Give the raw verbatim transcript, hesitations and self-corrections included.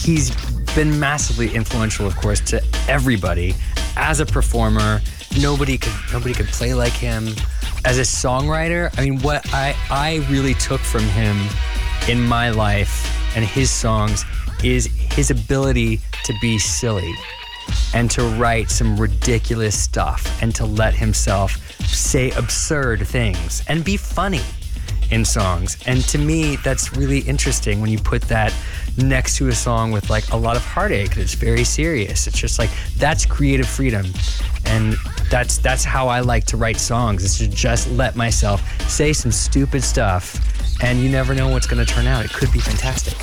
he's been massively influential, of course, to everybody. As a performer, nobody could nobody could play like him. As a songwriter, I mean, what I, I really took from him in my life and his songs is his ability to be silly and to write some ridiculous stuff and to let himself say absurd things and be funny in songs. And to me, that's really interesting when you put that next to a song with like a lot of heartache that's very serious. It's just like, that's creative freedom. And that's that's how I like to write songs, is to just let myself say some stupid stuff, and you never know what's going to turn out. It could be fantastic.